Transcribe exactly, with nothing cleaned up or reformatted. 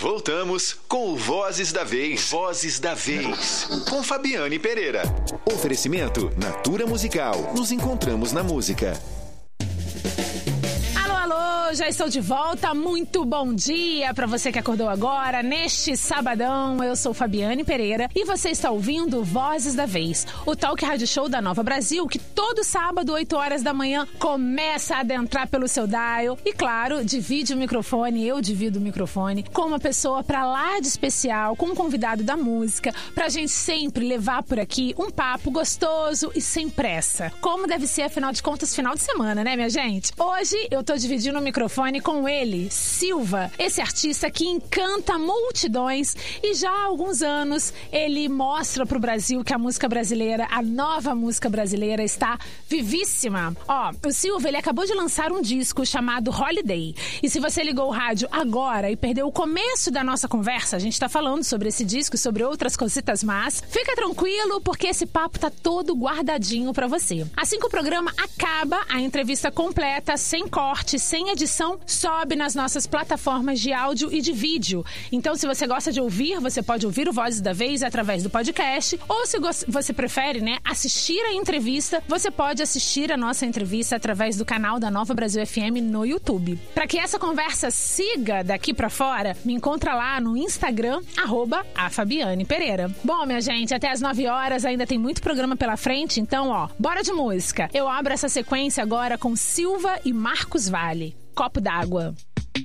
Voltamos com o Vozes da Vez. Vozes da Vez. Com Fabiane Pereira. Oferecimento Natura Musical. Nos encontramos na música. Alô, já estou de volta. Muito bom dia para você que acordou agora, neste sabadão. Eu sou Fabiane Pereira e você está ouvindo Vozes da Vez, o talk rádio show da Nova Brasil, que todo sábado, oito horas da manhã, começa a adentrar pelo seu dial. E claro, divide o microfone, eu divido o microfone, com uma pessoa pra lá de especial, com um convidado da música, pra gente sempre levar por aqui um papo gostoso e sem pressa. Como deve ser, afinal de contas, final de semana, né, minha gente? Hoje eu tô dividindo Dividindo o microfone com ele, Silva, esse artista que encanta multidões e já há alguns anos ele mostra pro Brasil que a música brasileira, a nova música brasileira, está vivíssima. Ó, o Silva, ele acabou de lançar um disco chamado Holiday. E se você ligou o rádio agora e perdeu o começo da nossa conversa, a gente tá falando sobre esse disco e sobre outras cositas más, fica tranquilo porque esse papo tá todo guardadinho pra você. Assim que o programa acaba, a entrevista completa, sem cortes, sem edição, sobe nas nossas plataformas de áudio e de vídeo. Então, se você gosta de ouvir, você pode ouvir o Vozes da Vez através do podcast, ou se você prefere, né, assistir a entrevista, você pode assistir a nossa entrevista através do canal da Nova Brasil F M no YouTube. Para que essa conversa siga daqui pra fora, me encontra lá no Instagram, arroba a Fabiane Pereira. Bom, minha gente, até as nove horas ainda tem muito programa pela frente, então, ó, bora de música. Eu abro essa sequência agora com Silva e Marcos Valle. Copo d'água.